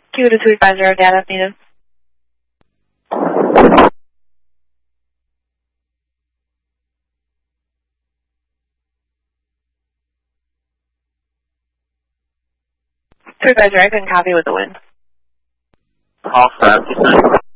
Q to Advisor, data if needed. Advisor, I couldn't copy with the wind. All set.